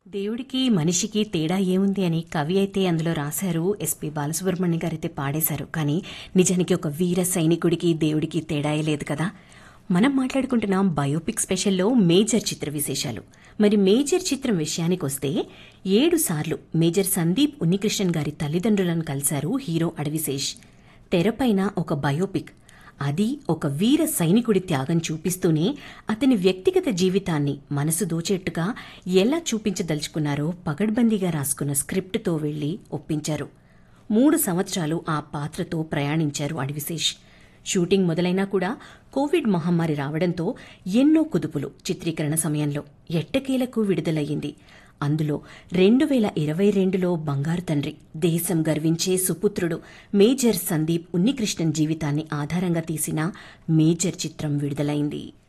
దేవుడికి మనిషికి తేడా ఏముంది అని కవి అయితే అందులో రాశారు. ఎస్పి బాలసుబ్రహ్మణ్యం గారైతే పాడేశారు. కానీ నిజానికి ఒక వీర సైనికుడికి దేవుడికి తేడాయే లేదు కదా. మనం మాట్లాడుకుంటున్నాం బయోపిక్ స్పెషల్లో మేజర్ చిత్ర విశేషాలు. మరి మేజర్ చిత్రం విషయానికి వస్తే 7 సార్లు మేజర్ సందీప్ ఉన్నికృష్ణన్ గారి తల్లిదండ్రులను కలిశారు హీరో అడవిశేష్. తెరపైన ఒక బయోపిక్, అది ఒక వీర సైనికుడి త్యాగం చూపిస్తూనే అతని వ్యక్తిగత జీవితాన్ని మనసు దోచేట్టుగా ఎలా చూపించదలుచుకున్నారో పగడ్బందీగా రాసుకున్న స్క్రిప్టుతో వెళ్లి ఒప్పించారు. 3 సంవత్సరాలు ఆ పాత్రతో ప్రయాణించారు అడవిశేష్. షూటింగ్ మొదలైనా కూడా కోవిడ్ మహమ్మారి రావడంతో ఎన్నో కుదుపులు చిత్రీకరణ సమయంలో ఎట్టకేలకు విడుదలయ్యింది. అందులో 2022లో బంగారు తండ్రి, దేశం గర్వించే సుపుత్రుడు మేజర్ సందీప్ ఉన్నికృష్ణన్ జీవితాన్ని ఆధారంగా తీసిన మేజర్ చిత్రం విడుదలైంది.